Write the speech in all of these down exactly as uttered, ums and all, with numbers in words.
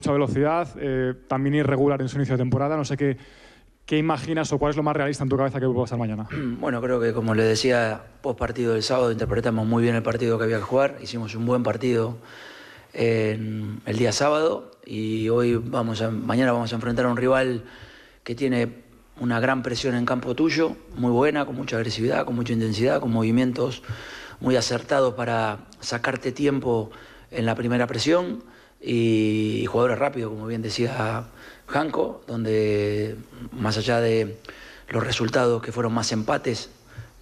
mucha velocidad, eh, también irregular en su inicio de temporada. No sé qué, qué imaginas o cuál es lo más realista en tu cabeza que puede pasar mañana. Bueno, creo que como le decía, post partido del sábado interpretamos muy bien el partido que había que jugar. Hicimos un buen partido en el día sábado y hoy vamos a, mañana vamos a enfrentar a un rival que tiene una gran presión en campo tuyo, muy buena, con mucha agresividad, con mucha intensidad, con movimientos muy acertados para sacarte tiempo en la primera presión. Y jugadores rápidos, como bien decía Janko, donde más allá de los resultados que fueron más empates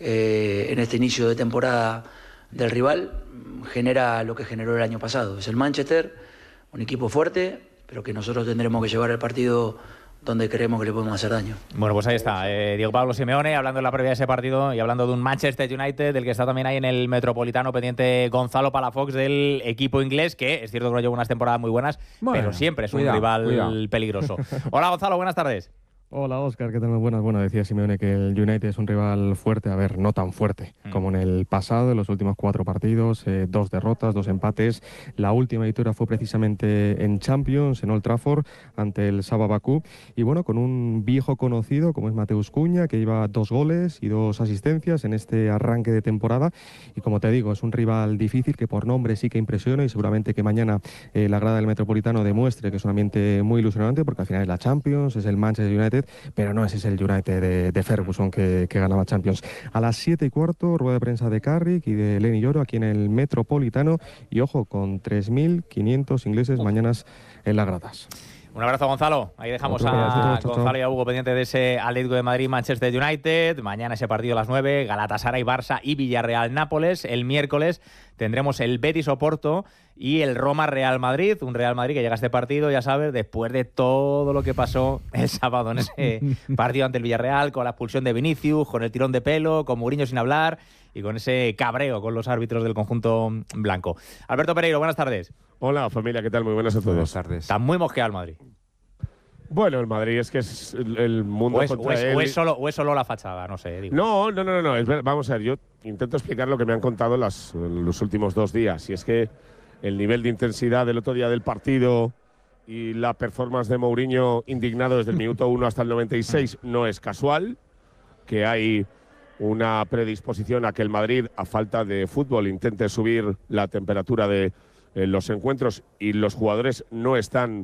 eh, en este inicio de temporada del rival, genera lo que generó el año pasado. Es el Manchester, un equipo fuerte, pero que nosotros tendremos que llevar el partido donde creemos que le podemos hacer daño. Bueno, pues ahí está, eh, Diego Pablo Simeone hablando en la previa de ese partido y hablando de un Manchester United del que está también ahí en el Metropolitano pendiente Gonzalo Palafox del equipo inglés, que es cierto que no lleva unas temporadas muy buenas, bueno, pero siempre es cuidado, un rival cuidado. peligroso. Hola Gonzalo, buenas tardes. Hola Óscar, ¿qué tal? Muy buenas. Bueno, decía Simeone que el United es un rival fuerte, a ver, no tan fuerte mm. como en el pasado, en los últimos cuatro partidos, eh, dos derrotas, dos empates. La última victoria fue precisamente en Champions, en Old Trafford, ante el Sabah Bakú. Y bueno, con un viejo conocido como es Mateus Cunha, que lleva dos goles y dos asistencias en este arranque de temporada. Y como te digo, es un rival difícil que por nombre sí que impresiona y seguramente que mañana eh, la grada del Metropolitano demuestre que es un ambiente muy ilusionante, porque al final es la Champions, es el Manchester United, pero no ese es el United de, de Ferguson que, que ganaba Champions. A las siete y cuarto, rueda de prensa de Carrick y de Lenny Yoro aquí en el Metropolitano y ojo, con tres mil quinientos ingleses mañanas en las gradas. Un abrazo, Gonzalo. Ahí dejamos a chao, chao, Gonzalo y a Hugo pendiente de ese Atlético de Madrid, Manchester United. Mañana ese partido a las nueve, Galatasaray, Barça y Villarreal, Nápoles. El miércoles tendremos el Betis Oporto y el Roma Real Madrid. Un Real Madrid que llega a este partido, ya sabes, después de todo lo que pasó el sábado en ese partido ante el Villarreal, con la expulsión de Vinicius, con el tirón de pelo, con Mourinho sin hablar y con ese cabreo con los árbitros del conjunto blanco. Alberto Pereiro, buenas tardes. Hola familia, ¿qué tal? Muy buenas a todos. Buenas tardes. Está muy mosqueado el Madrid. Bueno, el Madrid es que es el, el mundo o es, contra o es, él. O es, solo, o es solo la fachada, no sé. Digo. No, no, no, no. Es ver, vamos a ver, yo intento explicar lo que me han contado las, los últimos dos días. Y es que el nivel de intensidad del otro día del partido y la performance de Mourinho indignado desde el minuto uno hasta el noventa y seis no es casual. Que hay una predisposición a que el Madrid, a falta de fútbol, intente subir la temperatura de eh, los encuentros y los jugadores no están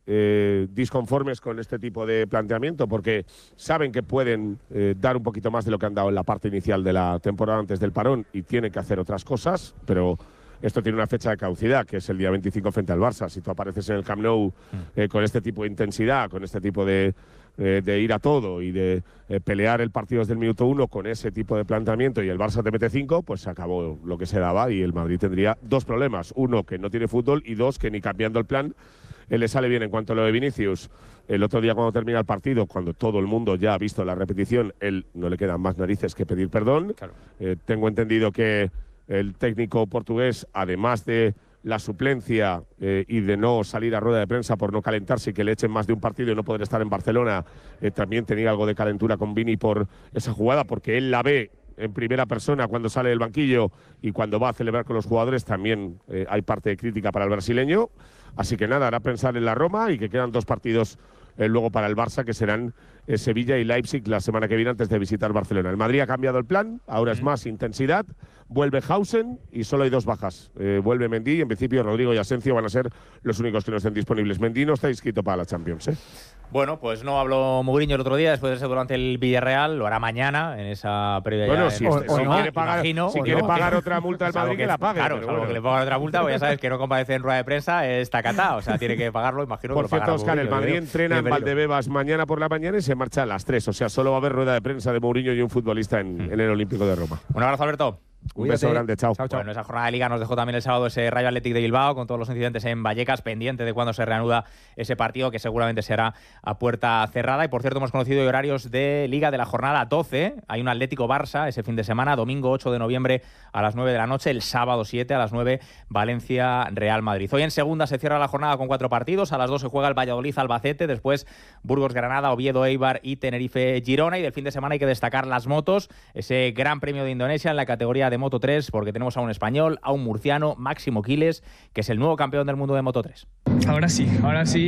Eh, disconformes con este tipo de planteamiento porque saben que pueden eh, dar un poquito más de lo que han dado en la parte inicial de la temporada antes del parón y tienen que hacer otras cosas, pero esto tiene una fecha de caducidad, que es el día veinticinco frente al Barça. Si tú apareces en el Camp Nou eh, con este tipo de intensidad, con este tipo de, eh, de ir a todo y de eh, pelear el partido desde el minuto uno con ese tipo de planteamiento y el Barça te mete cinco, pues se acabó lo que se daba y el Madrid tendría dos problemas. Uno, que no tiene fútbol y dos, que ni cambiando el plan él le sale bien. En cuanto a lo de Vinicius, el otro día cuando termina el partido, cuando todo el mundo ya ha visto la repetición, él no le quedan más narices que pedir perdón. Claro. Eh, tengo entendido que el técnico portugués, además de la suplencia eh, y de no salir a rueda de prensa por no calentarse y que le echen más de un partido y no poder estar en Barcelona, eh, también tenía algo de calentura con Vini por esa jugada, porque él la ve en primera persona cuando sale del banquillo y cuando va a celebrar con los jugadores también eh, hay parte de crítica para el brasileño. Así que nada, hará pensar en la Roma y que quedan dos partidos eh, luego para el Barça, que serán eh, Sevilla y Leipzig la semana que viene antes de visitar Barcelona. El Madrid ha cambiado el plan, ahora es más intensidad, vuelve Hausen y solo hay dos bajas. Eh, vuelve Mendy y en principio Rodrigo y Asensio van a ser los únicos que no estén disponibles. Mendy no está inscrito para la Champions, ¿eh? Bueno, pues no habló Mourinho el otro día, después de ser durante el Villarreal, lo hará mañana en esa previa. Bueno, ya si, en, o, o si no, quiere pagar, imagino, si quiere no, pagar otra multa al Madrid, que, que la pague. Claro, salvo bueno. que le pongan otra multa, pues ya sabes que no comparece en rueda de prensa, está catado, o sea, tiene que pagarlo, imagino por que cierto, lo Oscar, Mourinho, el Madrid creo, entrena en Valdebebas mañana por la mañana y se marcha a las tres, o sea, solo va a haber rueda de prensa de Mourinho y un futbolista en, mm. en el Olímpico de Roma. Un abrazo, Alberto. Un Cuídate. beso grande, chao. chao, chao. Bueno, esa jornada de Liga nos dejó también el sábado ese Rayo Athletic de Bilbao con todos los incidentes en Vallecas, pendiente de cuándo se reanuda ese partido que seguramente será a puerta cerrada. Y por cierto, hemos conocido horarios de Liga de la jornada doce. Hay un Atlético Barça ese fin de semana, domingo ocho de noviembre a las nueve de la noche, el sábado siete a las nueve Valencia Real Madrid. Hoy en segunda se cierra la jornada con cuatro partidos. A las dos se juega el Valladolid Albacete, después Burgos Granada, Oviedo Eibar y Tenerife Girona. Y del fin de semana hay que destacar las motos, ese Gran Premio de Indonesia en la categoría de Moto tres, porque tenemos a un español, a un murciano, Máximo Quiles, que es el nuevo campeón del mundo de Moto tres. Ahora sí, ahora sí.